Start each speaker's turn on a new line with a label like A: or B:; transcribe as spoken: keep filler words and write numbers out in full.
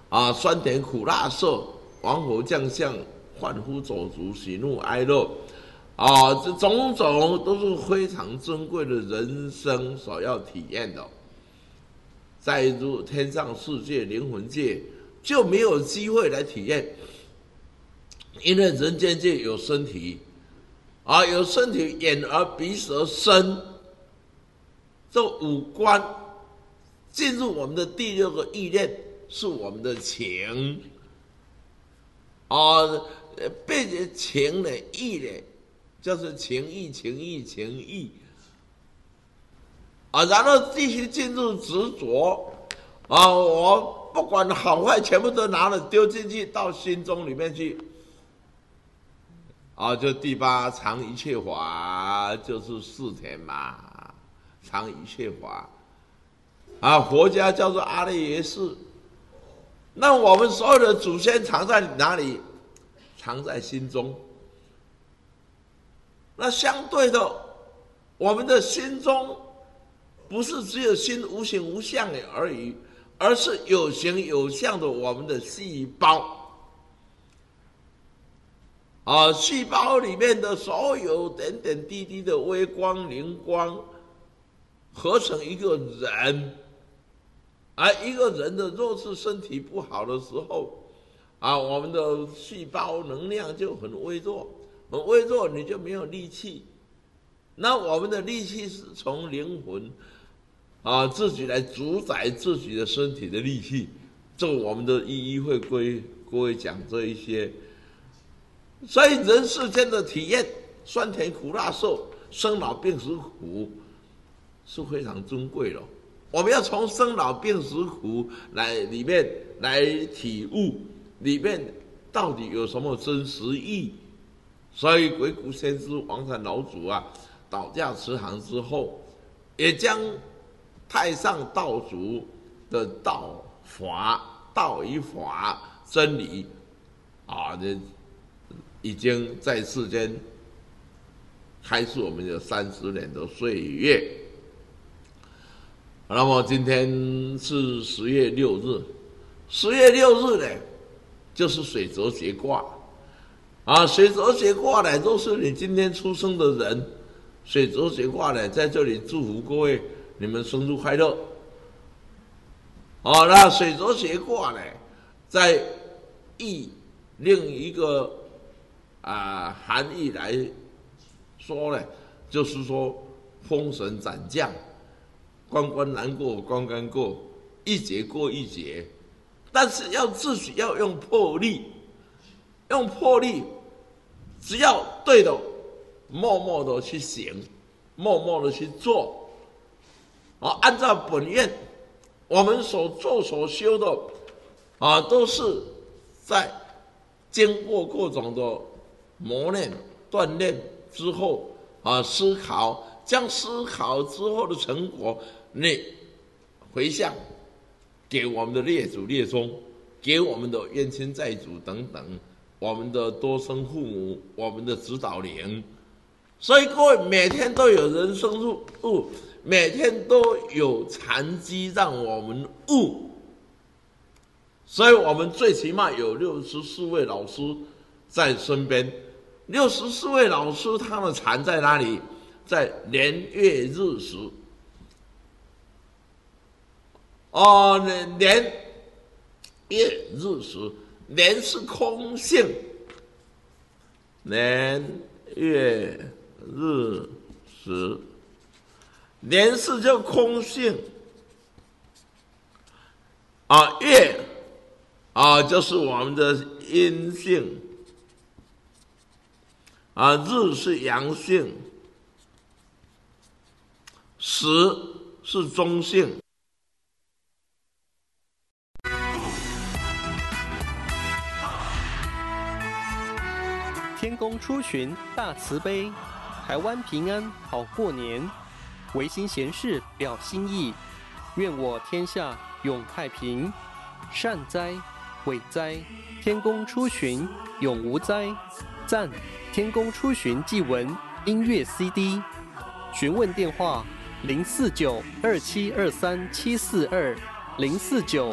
A: 啊，酸甜苦辣涩，王侯将相，贩夫走卒，喜怒哀乐，啊，这种种都是非常珍贵的人生所要体验的。在入天上世界、灵魂界就没有机会来体验，因为人间界有身体，啊，有身体，眼耳鼻舌身，这五官进入我们的第六个意念是我们的情，啊，被情呢意呢，就是情意、情意、情意。啊，然后继续进入执着，啊，我不管好坏，全部都拿了丢进去到心中里面去，啊，就第八常一切法就是四田嘛，常一切法，啊，佛家叫做阿赖耶识。那我们所有的祖先藏在哪里？藏在心中。那相对的，我们的心中不是只有心无形无相而已，而是有形有相的我们的细胞。啊，细胞里面的所有点点滴滴的微光灵光，合成一个人。而一个人的若是身体不好的时候，啊，我们的细胞能量就很微弱，很微弱，你就没有力气。那我们的力气是从灵魂啊自己来主宰自己的身体的力气。这个我们的一一会归各位讲这一些。所以人世间的体验，酸甜苦辣涩，生老病死苦，是非常珍贵的。我们要从生老病死苦来里面来体悟，里面到底有什么真实意。所以鬼谷先师王禅老祖啊，倒驾慈航之后，也将太上道祖的道法、道与法真理啊，这已经在世间开示我们的三十年的岁月。那么今天是十月六日，十月六日呢，就是水泽节卦啊。水泽节卦呢，都是你今天出生的人。水泽节卦呢，在这里祝福各位，你们生日快乐。哦，那水泽节卦呢，在意另一个啊含义来说呢，就是说风神斩将。关关难过关关过，一劫过一劫，但是要自己要用魄力，用魄力，只要对的，默默的去行，默默的去做，啊，按照本愿，我们所做所修的，啊，都是在经过各种的磨练、锻炼之后，啊，思考，将思考之后的成果。你回向给我们的列祖列宗，给我们的冤亲债主等等，我们的多生父母，我们的指导灵。所以各位每天都有人生入悟，每天都有禅机让我们悟。所以我们最起码有六十四位老师在身边。六十四位老师他的禅在哪里？在年月日时。哦，年月日时，年是空性，年月日时，年是叫空性，啊，月啊就是我们的阴性，啊，日是阳性，时是中性。
B: 天公出巡大慈悲，台湾平安好过年，唯心闲事表心意，愿我天下永太平。善哉，伟哉，天公出巡永无灾。赞，天公出巡祭文音乐 C D。询问电话：零四九二七二三七四二零四九。